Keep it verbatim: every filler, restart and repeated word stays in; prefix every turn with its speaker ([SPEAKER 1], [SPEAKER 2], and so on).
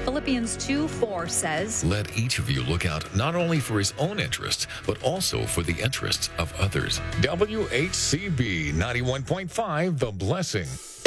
[SPEAKER 1] Philippians two four says,
[SPEAKER 2] Let each of you look out not only for his own interests, but also for the interests of others. W H C B ninety-one point five, The Blessing.